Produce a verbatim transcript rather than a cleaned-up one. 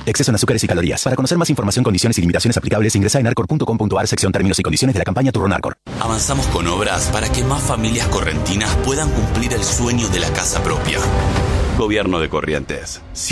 Exceso en azúcares y calorías. Para conocer más información, condiciones y limitaciones aplicables, ingresa en arcor punto com punto ar, sección términos y condiciones de la campaña Turrón Arcor. Avanzamos con obras para que más familias correntinas puedan cumplir el sueño de la casa propia. Gobierno de Corrientes.